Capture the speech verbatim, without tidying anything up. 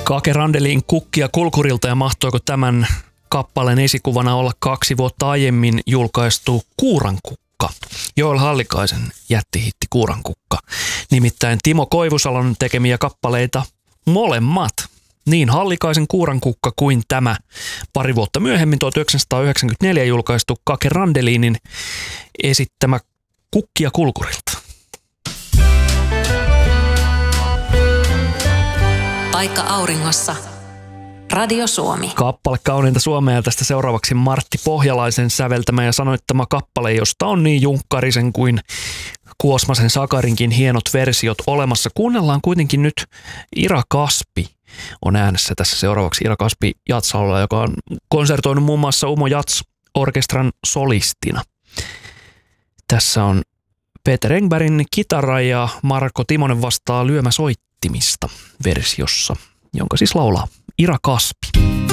Kake Randelin Kukkia kulkurilta, ja mahtoiko tämän kappaleen esikuvana olla kaksi vuotta aiemmin julkaistu Kuurankukka, Joel Hallikaisen jättihitti Kuurankukka. Nimittäin Timo Koivusalon tekemiä kappaleita molemmat, niin Hallikaisen Kuurankukka kuin tämä pari vuotta myöhemmin tuhatyhdeksänsataayhdeksänkymmentäneljä julkaistu Kake Randelinin esittämä Kukkia kulkurilta. Paikka auringossa. Radio Suomi. Kappale kauneinta suomea, ja tästä seuraavaksi Martti Pohjalaisen säveltämä ja sanoittama kappale, josta on niin Junkkarisen kuin Kuosmasen Sakarinkin hienot versiot olemassa. Kuunnellaan kuitenkin nyt Ira Kaspi on äänessä tässä seuraavaksi. Ira Kaspi Jatsalalla, joka on konsertoinut muun muassa Umo Jats-orkestran solistina. Tässä on Peter Engbergin kitara ja Marko Timonen vastaa lyömäsoittimista versiossa, jonka siis laulaa Ira Kaspi.